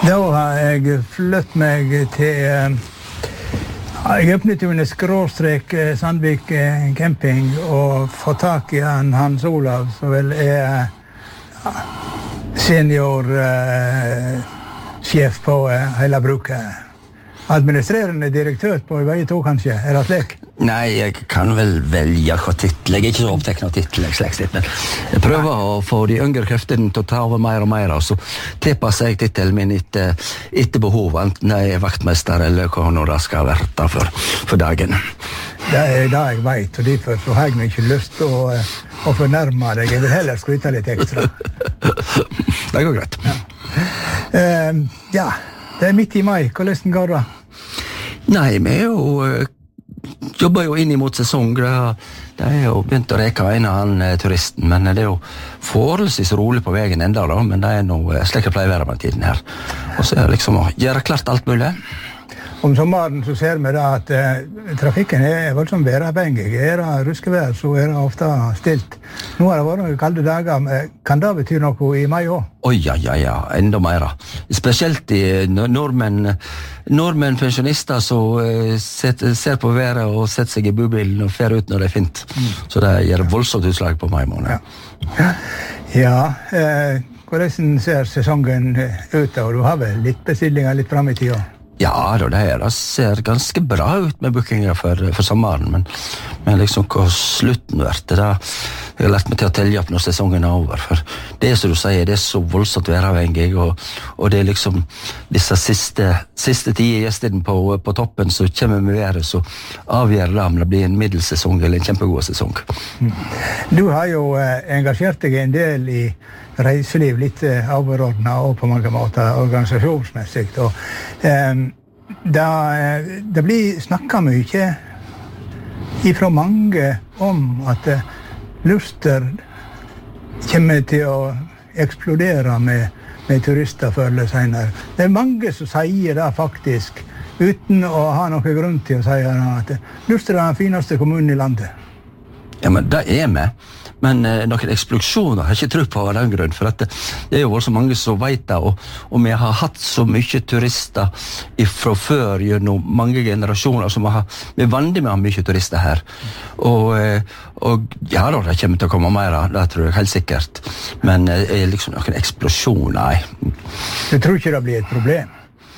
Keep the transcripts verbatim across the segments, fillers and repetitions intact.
Da har jeg flyttet meg til... Jeg åpnet jo en skråstrek Sandvik camping og fått tak i han Hans Olav, som vel er senior uh, sjef på uh, hele bruket. Administrerende direktør på vei to, kanskje? Er det slik? Nei, jeg kan vel velge hva titel. Jeg er ikke så opptatt av titel, men jeg prøver å få de yngre kreftene til å ta over mer og mer, og så tilpasser jeg titelen min etter, etter behov, enten jeg er vaktmester eller hva nå det skal være for, for dagen. Det er det jeg vet, og derfor så har jeg ikke lyst til å, å fornærme deg. Jeg vil heller skryte litt ekstra. Det går greit. Ja. Uh, ja, det er midt i mai. Hvordan går det? Nei, vi er jo... jobber jo inn imot sesong. Det er jo begynt å reke en av han turisten, men det er jo forholdsvis rolig på veien enda da, men det er noe slik jeg pleier å være med tiden her. Og så er det liksom å gjøre klart alt mulig. Om sommeren så ser vi da at eh, trafikken er voldsomt væravhengig. Er det ruskevær, så er det ofte stilt. Nå har det vært noen kalde dager, men kan det bety noe i mai også? Oi, ja, ja, ja, enda mer. Spesielt i nordmenn, nordmenn pensjonister som uh, ser på været og setter seg i bubilen og fer ut når det er fint. Mm. Så det gjør voldsomt utslag på mai måned. Ja, ja eh, hvordan ser sesongen ut, og du har vel litt bestillinger litt frem i tida? Ja, det her det ser ganske bra ut med bookinger for, for sommeren, men, men liksom hva slutten vært, det da, jeg har lært meg til å telle opp når sesongen er over, for det som du sier, det er så voldsomt væravhengig, og, og det er liksom disse siste, siste tide gjestene på, på toppen som kommer med været, så avgjør det om det blir en middelsesong eller en kjempegod sesong. Du har jo eh, engasjert deg en del i reiseliv, litt eh, overordnet og på mange måter organisasjonsmessig, og eh, da, det blir snakket mye ifra mange om at eh, Luster kommer til å eksplodere med, med turister før eller senere. Det er mange som sier det faktisk, uten å ha noen grunn til å si at Luster er den fineste kommunen i landet. Ja, men det er vi. Men eh, noen eksplosjoner har jeg ikke tro på av den grunn, for at det, det er jo så mange som vet det, og, og vi har hatt så mye turister fra før gjennom mange generasjoner, som har, vi er vanlige med å ha mye turister her. Og, eh, og ja da, det kommer til å komme mer, det tror jeg helt sikkert. Men eh, liksom noen eksplosjoner, nei. Du tror ikke det blir et problem?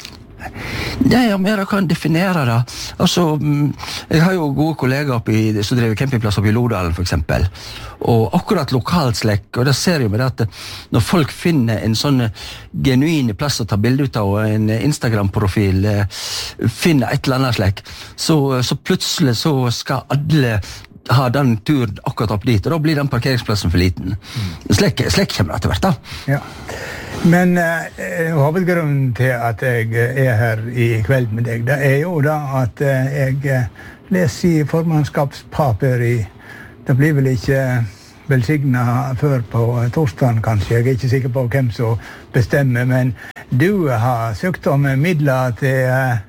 Nei, ja, men jeg kan definere det. Altså, jeg har jo gode kollegaer oppi, som driver campingplass oppi Lodalen, for eksempel. Og akkurat lokalslekk, og det ser jo med det at når folk finner en sånn genuine plass å ta bilde ut av, og en Instagram-profil finner et eller annet slekk, så, så plutselig så skal alle ha den turen akkurat opp dit, og da blir den parkeringsplassen for liten. Slekk, slekk kommer det til hvert da. Ja. Men eh, hovedgrunnen til at jeg er her i kveld med deg, det er jo da at eh, jeg leser i formannskapspapir i, det blir vel ikke velsignet før på torsdagen kanskje, jeg er ikke sikker på hvem som bestemmer, men du har søkt om midler til eh,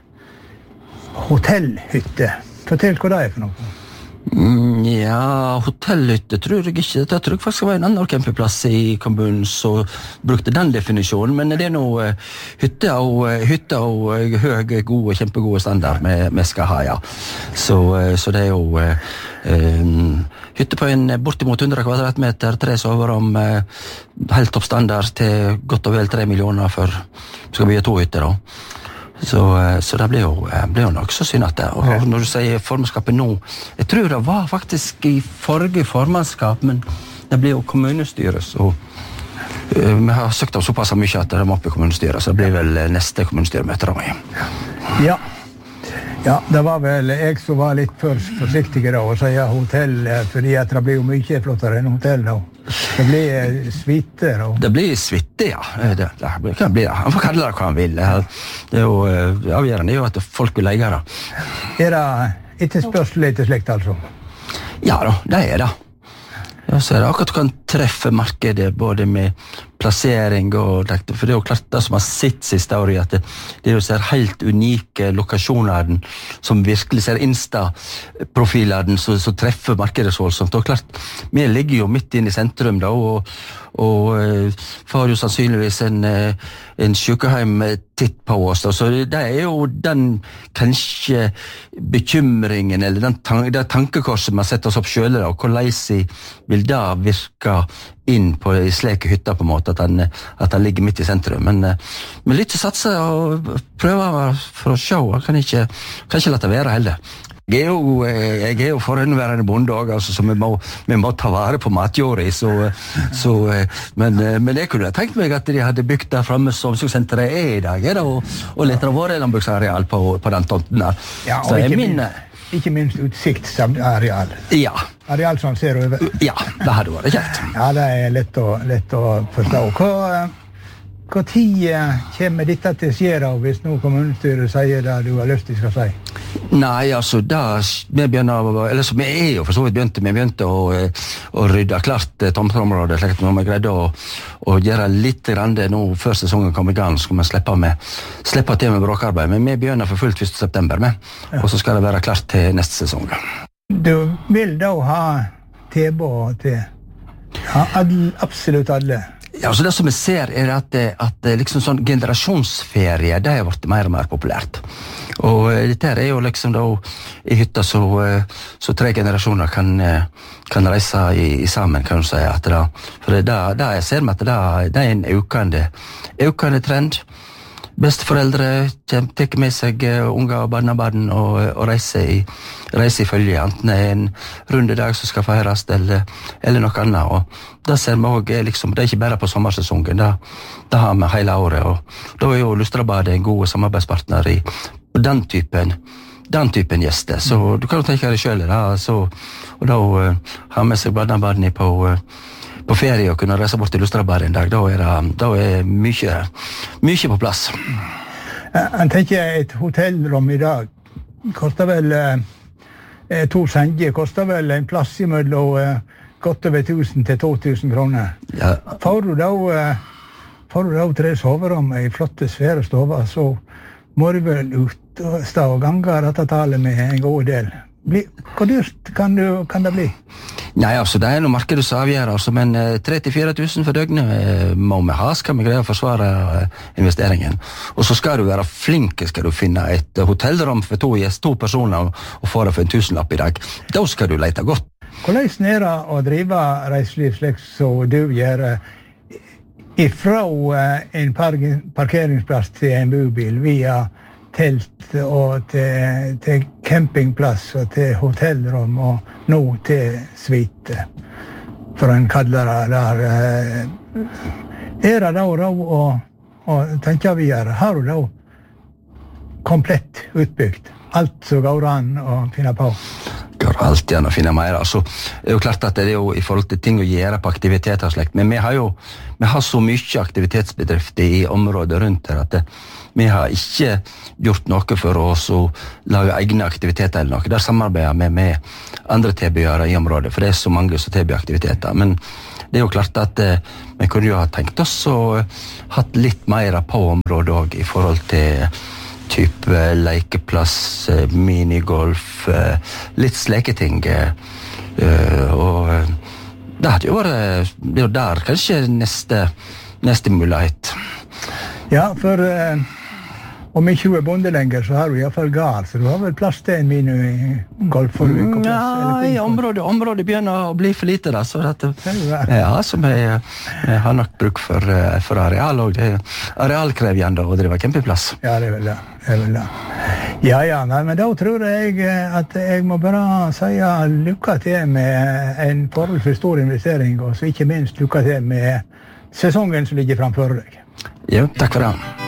hotellhytte. Fortell hva det er for noe. Mm, ja, hotellhytte tror jeg ikke. Det tror jeg faktisk var en annen campingplass i kommunen som brukte den definisjonen, men det er noe uh, hytte og, uh, hytte og uh, høy, gode, kjempegode standard vi skal ha, ja. Så, uh, så det er jo uh, um, hytte på en bortimot hundre kvadratmeter, tre soverom, uh, helt topp standard til godt og vel tre millioner for skal bygge to hytter da. Så, så det blir jo, blir jo nok så synd at det. Og når du sier formannskapet nå, jeg tror det var faktisk i forrige formannskap, men det blir jo kommunestyret, så uh, vi har søkt om såpass mye at det må opp i kommunestyret, så det blir vel neste kommunestyremøte da. Ja. Ja, det var vel jeg som var litt for forsiktig da, å si hotell, fordi at det blir jo mye flottere enn hotell da. Det blir suite da. Det blir suite, ja. Det, det kan bli det. Han får kalle det hva han vil. Det er jo avgjørende er jo at folk vil leie det. Er det etterspørsel etter slikt altså? Ja da, det er det. Ja, så er det akkurat du kan treffer markedet både med plassering og for det er jo klart det som har sitt siste år i at det, det er jo ser helt unike lokasjoner som virkelig ser Insta-profiler som, som treffer markedet så voldsomt. Og klart, vi ligger jo midt inn i sentrum da, og, og uh, får jo sannsynligvis en, uh, en sykehjem titt på oss. Da. Så det er jo den kanskje bekymringen, eller den tan det tankekorset man setter oss opp selv, da, og hvordan vil det virke inn på i sleke hytter på en måte, at han, at han ligger midt i sentrum. Men, men litt satse og prøve for å se, han kan ikke, kan ikke la det være heller. Jeg er jo, jeg er jo forhåndværende bonde også, altså, så vi må, vi må ta vare på matjorda, så, så, men, men jeg kunne tenkt meg at de hadde bygd der fremme som omsorgssenteret er i dag, da, og, og litt av våre landbruksareal på, på den tomten der. Ja, og ikke, min, minst, ikke minst utsiktsareal. Ja. Areal som ser over. Ja, det hadde vært kjekt. Ja, det er lett å, lett å forstå. Hva, hva tid kommer dette til å skje hvis noe kommunestyret sier det du har lyst til å si? Nei, altså, da, vi begynner, eller så vi er jo for så vidt begynte, vi begynte å, å rydde klart tomteområdet, slik at når vi greide å, å gjøre litt grande nå før sesongen kom i gang, så skal vi slippe, med, slippe til med bråkarbeid, men vi begynner for fullt første september med, ja. Og så skal det være klart til neste sesong. Du vil da ha tilbud til ja, absolutt alle? Ja, så det som vi ser er at, at liksom sånn generasjonsferie, det har vært mer og mer populært. Og dette er jo liksom da i hytta så, så tre generasjoner kan, kan reise i, i sammen, kan du si. At det, for det, det jeg ser med at det, det er en økende, økende trend. Besteforeldre tar med seg unger og barnebarn og, og reiser i, reiser i følge, enten det er en rundedag som skal feires eller, eller noe annet. Og da ser vi også, liksom, det er ikke bare på sommersesongen, da, da har vi hele året. Og da er jo Lustrabadet en god samarbeidspartner i den typen, den typen gjester. Så du kan jo tenke deg selv, da, så, og da uh, har med seg barnebarn på uh, på ferie og kunne reise bort til Lustrabadet en dag, da er det, da er mye, mye på plass. Jeg tenker et hotellrom i dag koster vel eh, to senger, koster vel en plass i mellom eh, godt over tusen til to tusen kroner. Ja. Får du da, eh, får du da tre soverom i flotte svære stover, så må du vel ut og stå og gange dette tallet med en god del. Bli, hvor dyrt kan, du, kan det bli? Nei, altså, det er noe markedet som avgjør, altså, men eh, tre til fire tusen for døgnet eh, må vi ha, skal vi greie å forsvare eh, investeringen. Og så skal du være flink, skal du finne et uh, hotellrom for to, yes, to personer og, og få det for en tusenlapp i dag. Da skal du lete godt. Hvordan er det å drive reiseliv slik som du gjør ifra uh, en par parkeringsplass til en bobil via telt og til, til campingplass og til hotellrom og nå til suite, for en kaller det der. Er det da råd å, å tenke videre? Har du da komplett utbygd? Alt som går an å finne på? Går alltid an å finne mer. Altså, det er jo klart at det er jo i forhold til ting å gjøre på aktiviteter og slekt, men vi har jo vi har så mye aktivitetsbedrifter i området rundt her at det, vi har ikke gjort noe for oss å lage egne aktiviteter eller noe. Der samarbeider vi med andre tilbydere i området, for det er så mange som tilbyr aktiviteter. Men det er jo klart at eh, vi kunne jo ha tenkt oss og hatt litt mer på området også, i forhold til type lekeplass, minigolf, litt sleketing. Og det hadde jo vært, det er jo der kanskje neste, neste mulighet. Ja, for uh, om ikke du er bonde lenger, så har du i hvert fall gard, så du har vel plass til en minigolf for du ikke plass? Ja, i området, området begynner å bli for lite da, så at, ja, så vi, vi har nok bruk for, for areal, og det er arealkrevjende å drive campingplass. Ja, det er vel det, det er vel det. Ja, ja, nei, men da tror jeg at jeg må bare si lykke til med en forholdsvis stor investering, og så ikke minst lykke til med sesongen som ligger framfor deg. Jo, takk for det.